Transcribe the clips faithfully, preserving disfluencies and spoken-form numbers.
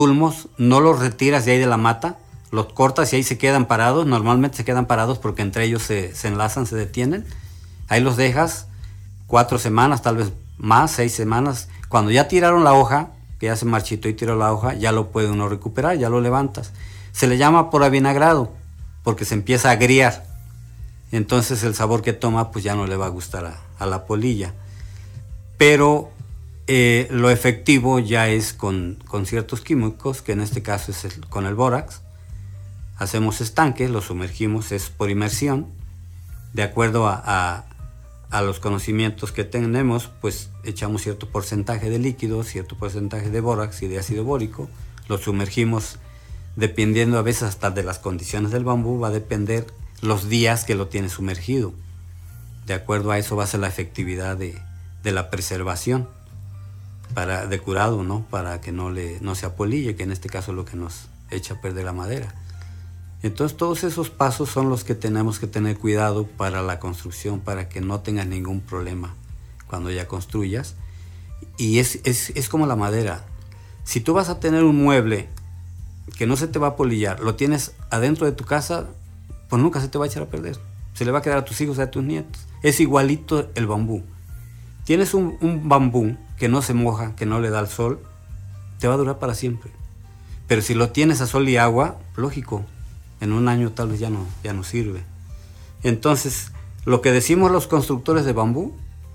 Ulmos no los retiras de ahí de la mata, los cortas y ahí se quedan parados. Normalmente se quedan parados porque entre ellos se, se enlazan, se detienen. Ahí los dejas cuatro semanas, tal vez más, seis semanas. Cuando ya tiraron la hoja, que ya se marchitó y tiró la hoja, ya lo puede uno recuperar, ya lo levantas. Se le llama por avinagrado, porque se empieza a agriar. Entonces el sabor que toma pues ya no le va a gustar a, a la polilla. Pero eh, lo efectivo ya es con, con ciertos químicos, que en este caso es el, con el bórax. Hacemos estanques, lo sumergimos, es por inmersión. De acuerdo a, a, a los conocimientos que tenemos, pues echamos cierto porcentaje de líquido, cierto porcentaje de bórax y de ácido bórico. Lo sumergimos dependiendo a veces hasta de las condiciones del bambú, va a depender los días que lo tiene sumergido. De acuerdo a eso va a ser la efectividad de, de la preservación para, de curado, ¿no? Para que no, le, no se apolille, que en este caso es lo que nos echa a perder la madera. Entonces todos esos pasos son los que tenemos que tener cuidado para la construcción, para que no tengas ningún problema cuando ya construyas. Y es, es, es como la madera. Si tú vas a tener un mueble que no se te va a apolillar, lo tienes adentro de tu casa, pues nunca se te va a echar a perder. Se le va a quedar a tus hijos y a tus nietos. Es igualito el bambú. Tienes un, un bambú que no se moja, que no le da el sol, te va a durar para siempre. Pero si lo tienes a sol y agua, lógico, en un año tal vez ya no, ya no sirve. Entonces, lo que decimos los constructores de bambú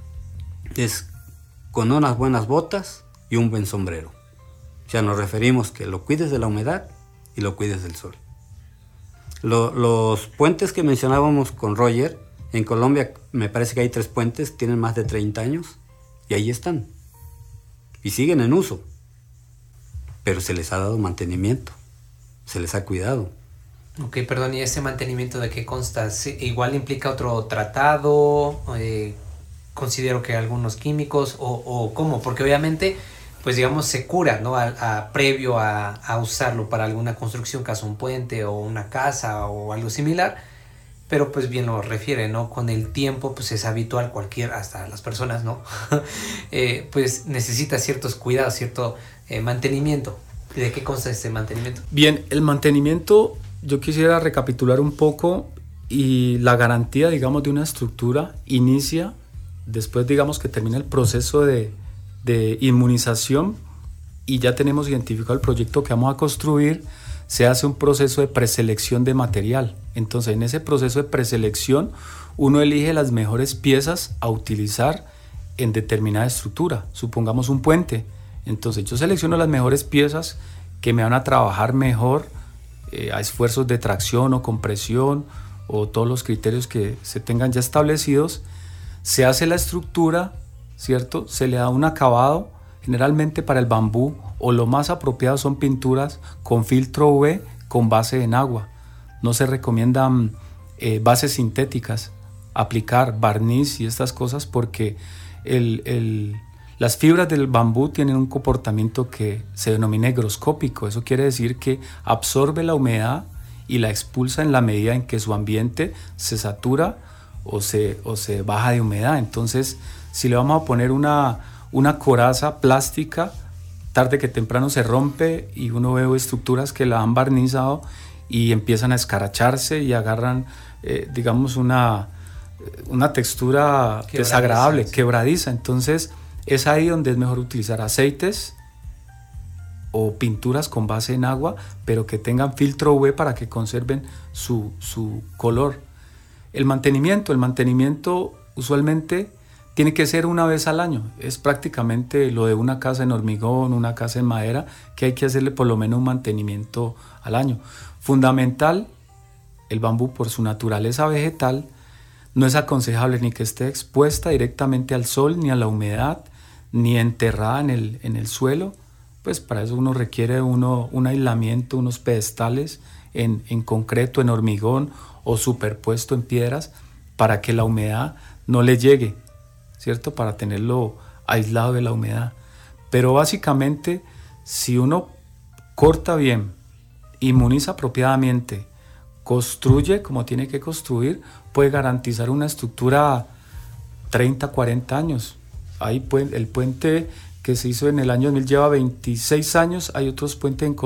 es con unas buenas botas y un buen sombrero. O sea, nos referimos que lo cuides de la humedad y lo cuides del sol. Lo, los puentes que mencionábamos con Roger, en Colombia me parece que hay tres puentes, tienen más de treinta años y ahí están. Y siguen en uso. Pero se les ha dado mantenimiento, se les ha cuidado. Ok, perdón, ¿y ese mantenimiento de qué consta? ¿Sí, igual implica otro tratado? Eh, considero que algunos químicos, o, o cómo, porque obviamente, pues digamos, se cura, ¿no? A, a, previo a, a usarlo para alguna construcción, caso un puente o una casa o algo similar, pero pues bien lo refiere, ¿no? Con el tiempo, pues es habitual, cualquier, hasta las personas, ¿no? eh, pues necesita ciertos cuidados, cierto eh, mantenimiento. ¿De qué consta este mantenimiento? Bien, el mantenimiento, yo quisiera recapitular un poco, y la garantía, digamos, de una estructura inicia después, digamos, que termina el proceso de, de inmunización y ya tenemos identificado el proyecto que vamos a construir. Se hace un proceso de preselección de material. Entonces, en ese proceso de preselección, uno elige las mejores piezas a utilizar en determinada estructura. Supongamos un puente. Entonces, yo selecciono las mejores piezas que me van a trabajar mejor eh, a esfuerzos de tracción o compresión o todos los criterios que se tengan ya establecidos. Se hace la estructura, ¿cierto? Se le da un acabado, generalmente para el bambú, o lo más apropiado son pinturas con filtro U V con base en agua. No se recomiendan eh, bases sintéticas, aplicar barniz y estas cosas, porque el, el, las fibras del bambú tienen un comportamiento que se denomina higroscópico. Eso quiere decir que absorbe la humedad y la expulsa en la medida en que su ambiente se satura o se, o se baja de humedad. Entonces, si le vamos a poner una, una coraza plástica, tarde que temprano se rompe, y uno ve estructuras que la han barnizado y empiezan a escaracharse y agarran, eh, digamos, una, una textura quebradiza, desagradable, sí. quebradiza. Entonces, es ahí donde es mejor utilizar aceites o pinturas con base en agua, pero que tengan filtro U V para que conserven su, su color. El mantenimiento, el mantenimiento usualmente tiene que ser una vez al año. Es prácticamente lo de una casa en hormigón, una casa en madera, que hay que hacerle por lo menos un mantenimiento al año. Fundamental, el bambú por su naturaleza vegetal no es aconsejable ni que esté expuesta directamente al sol, ni a la humedad, ni enterrada en el, en el suelo. Pues para eso uno requiere uno, un aislamiento, unos pedestales en, en concreto, en hormigón o superpuesto en piedras, para que la humedad no le llegue, ¿cierto? Para tenerlo aislado de la humedad. Pero básicamente, si uno corta bien, inmuniza apropiadamente, construye como tiene que construir, puede garantizar una estructura treinta, cuarenta años. Ahí puede, el puente que se hizo en el año dos mil, lleva veintiséis años. Hay otros puentes en